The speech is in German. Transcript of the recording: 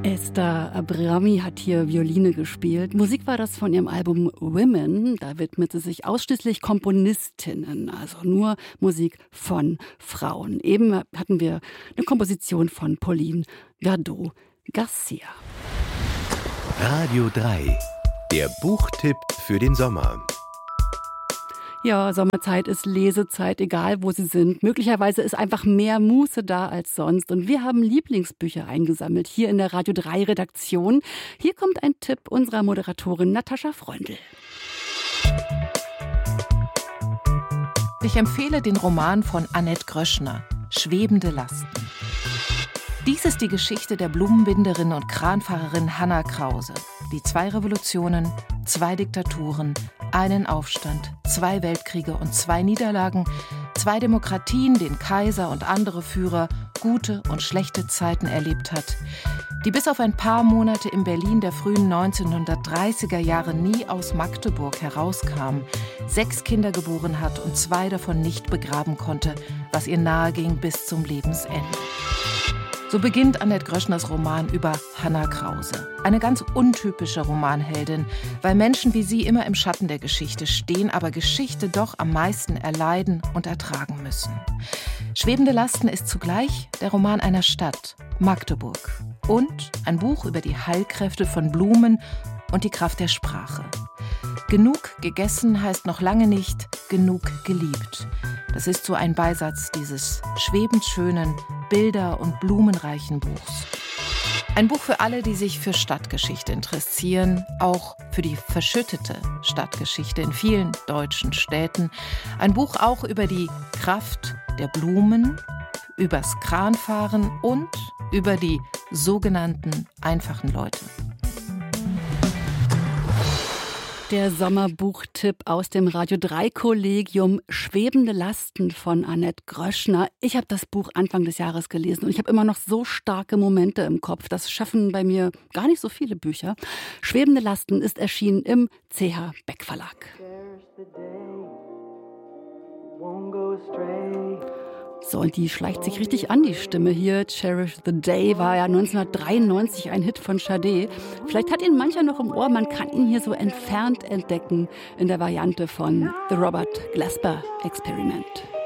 Esther Abrami hat hier Violine gespielt. Musik war das von ihrem Album Women. Da widmet sie sich ausschließlich Komponistinnen, also nur Musik von Frauen. Eben hatten wir eine Komposition von Pauline Viardot-Garcia. Radio 3, der Buchtipp für den Sommer. Ja, Sommerzeit ist Lesezeit, egal wo Sie sind. Möglicherweise ist einfach mehr Muße da als sonst. Und wir haben Lieblingsbücher eingesammelt, hier in der Radio 3 Redaktion. Hier kommt ein Tipp unserer Moderatorin Natascha Freundl. Ich empfehle den Roman von Annette Gröschner, Schwebende Lasten. Dies ist die Geschichte der Blumenbinderin und Kranfahrerin Hanna Krause, die 2 Revolutionen, 2 Diktaturen, einen Aufstand, 2 Weltkriege und 2 Niederlagen, 2 Demokratien, den Kaiser und andere Führer, gute und schlechte Zeiten erlebt hat, die bis auf ein paar Monate im Berlin der frühen 1930er Jahre nie aus Magdeburg herauskam, 6 Kinder geboren hat und 2 davon nicht begraben konnte, was ihr nahe ging bis zum Lebensende. So beginnt Annette Gröschners Roman über Hanna Krause. Eine ganz untypische Romanheldin, weil Menschen wie sie immer im Schatten der Geschichte stehen, aber Geschichte doch am meisten erleiden und ertragen müssen. Schwebende Lasten ist zugleich der Roman einer Stadt, Magdeburg. Und ein Buch über die Heilkräfte von Blumen und die Kraft der Sprache. Genug gegessen heißt noch lange nicht genug geliebt. Das ist so ein Beisatz dieses schwebend schönen, bilder- und blumenreichen Buchs. Ein Buch für alle, die sich für Stadtgeschichte interessieren, auch für die verschüttete Stadtgeschichte in vielen deutschen Städten. Ein Buch auch über die Kraft der Blumen, übers Kranfahren und über die sogenannten einfachen Leute. Der Sommerbuchtipp aus dem Radio 3 Kollegium Schwebende Lasten von Annette Gröschner. Ich habe das Buch Anfang des Jahres gelesen und ich habe immer noch so starke Momente im Kopf. Das schaffen bei mir gar nicht so viele Bücher. Schwebende Lasten ist erschienen im CH Beck Verlag. So, und die schleicht sich richtig an, die Stimme hier. Cherish the Day war ja 1993 ein Hit von Sade. Vielleicht hat ihn mancher noch im Ohr, man kann ihn hier so entfernt entdecken in der Variante von The Robert Glasper Experiment.